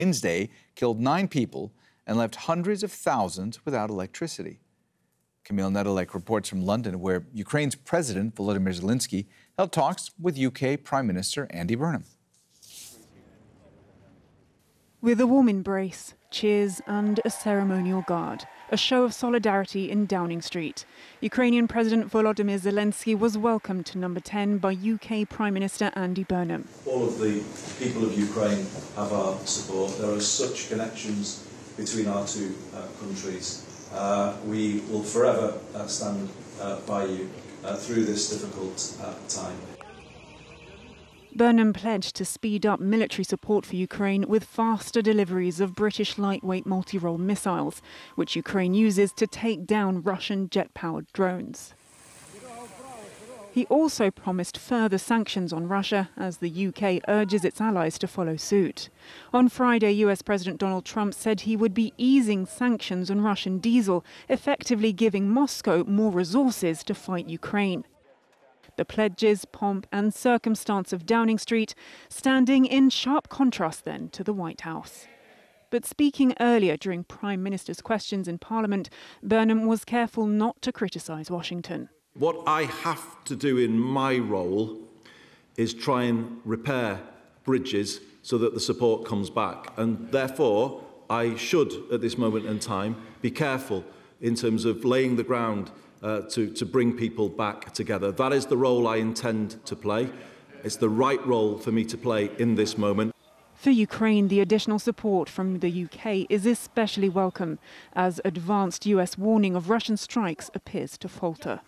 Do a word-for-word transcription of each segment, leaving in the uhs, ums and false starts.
Wednesday killed nine people and left hundreds of thousands without electricity. Camille Nedilek reports from London, where Ukraine's President Volodymyr Zelensky held talks with U K Prime Minister Andy Burnham. With a warm embrace, cheers and a ceremonial guard, a show of solidarity in Downing Street. Ukrainian President Volodymyr Zelensky was welcomed to number ten by U K Prime Minister Andy Burnham. All of the people of Ukraine have our support. There are such connections between our two uh, countries. Uh, we will forever uh, stand uh, by you uh, through this difficult uh, time. Burnham pledged to speed up military support for Ukraine with faster deliveries of British lightweight multi-role missiles, which Ukraine uses to take down Russian jet-powered drones. He also promised further sanctions on Russia as the U K urges its allies to follow suit. On Friday, U S President Donald Trump said he would be easing sanctions on Russian diesel, effectively giving Moscow more resources to fight Ukraine. The pledges, pomp and circumstance of Downing Street standing in sharp contrast then to the White House. But speaking earlier during Prime Minister's questions in Parliament, Burnham was careful not to criticise Washington. What I have to do in my role is try and repair bridges so that the support comes back. And therefore, I should, at this moment in time, be careful in terms of laying the ground uh, to, to bring people back together. That is the role I intend to play. It's the right role for me to play in this moment. For Ukraine, the additional support from the U K is especially welcome, as advanced U S warning of Russian strikes appears to falter.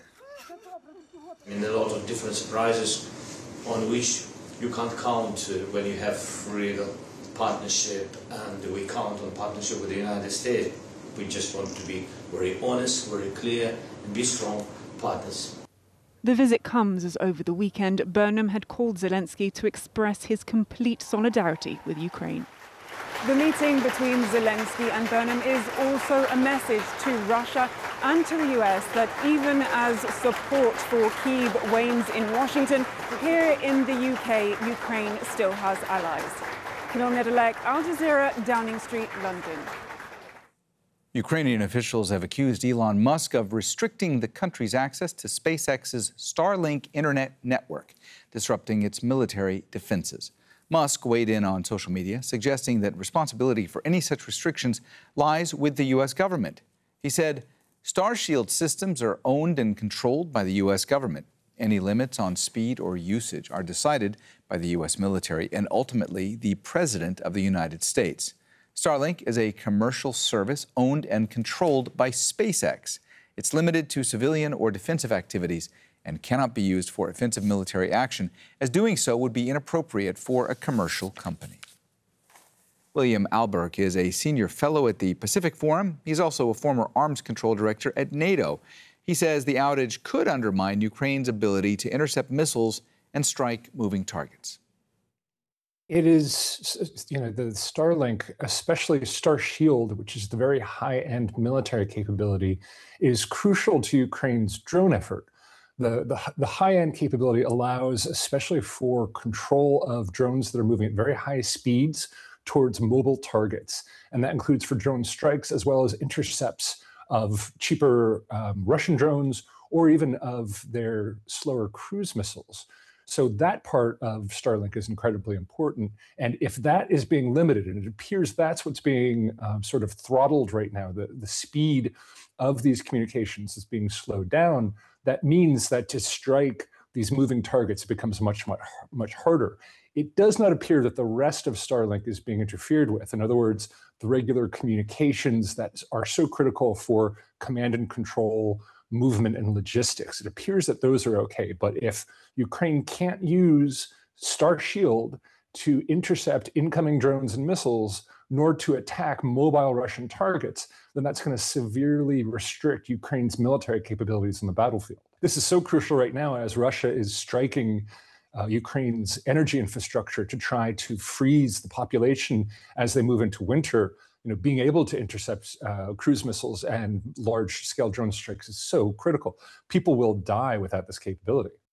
I mean, a lot of different surprises on which you can't count uh, when you have real partnership, and we count on partnership with the United States. We just want to be very honest, very clear, and be strong partners. The visit comes as over the weekend, Burnham had called Zelensky to express his complete solidarity with Ukraine. The meeting between Zelensky and Burnham is also a message to Russia and to the U S that even as support for Kyiv wanes in Washington, here in the U K, Ukraine still has allies. Camille Nedilek, Al Jazeera, Downing Street, London. Ukrainian officials have accused Elon Musk of restricting the country's access to SpaceX's Starlink internet network, disrupting its military defenses. Musk weighed in on social media, suggesting that responsibility for any such restrictions lies with the U S government. He said, Starshield systems are owned and controlled by the U S government. Any limits on speed or usage are decided by the U S military and ultimately the President of the United States. Starlink is a commercial service owned and controlled by SpaceX. It's limited to civilian or defensive activities and cannot be used for offensive military action, as doing so would be inappropriate for a commercial company. William Alberg is a senior fellow at the Pacific Forum. He's also a former arms control director at NATO. He says the outage could undermine Ukraine's ability to intercept missiles and strike moving targets. It is, you know, the Starlink, especially Starshield, which is the very high-end military capability, is crucial to Ukraine's drone effort. The, the, the high-end capability allows, especially for control of drones that are moving at very high speeds towards mobile targets. And that includes for drone strikes as well as intercepts of cheaper um, Russian drones or even of their slower cruise missiles. So that part of Starlink is incredibly important. And if that is being limited, and it appears that's what's being um, sort of throttled right now, the, the speed of these communications is being slowed down, that means that to strike these moving targets becomes much, much, much harder. It does not appear that the rest of Starlink is being interfered with. In other words, the regular communications that are so critical for command and control, movement and logistics. It appears that those are okay. But if Ukraine can't use Starshield to intercept incoming drones and missiles, nor to attack mobile Russian targets, then that's going to severely restrict Ukraine's military capabilities on the battlefield. This is so crucial right now as Russia is striking uh, Ukraine's energy infrastructure to try to freeze the population as they move into winter. You know, being able to intercept uh, cruise missiles and large-scale drone strikes is so critical. People will die without this capability.